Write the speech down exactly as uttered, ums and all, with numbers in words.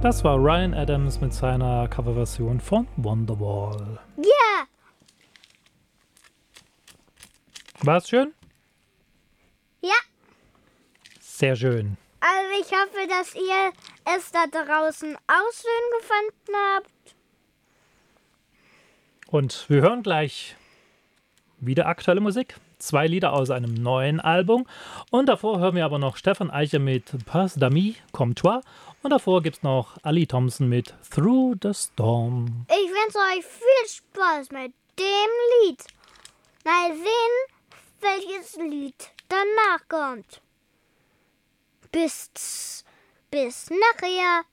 Das war Ryan Adams mit seiner Coverversion von Wonderwall. Ja. War's schön? Ja. Sehr schön. Also ich hoffe, dass ihr es da draußen auch schön gefunden habt. Und wir hören gleich wieder aktuelle Musik. Zwei Lieder aus einem neuen Album. Und davor hören wir aber noch Stefan Eicher mit Pas d'amis comme toi. Und davor gibt es noch Ali Thompson mit Through the Storm. Ich wünsche euch viel Spaß mit dem Lied. Mal sehen, welches Lied danach kommt. Bis, bis nachher.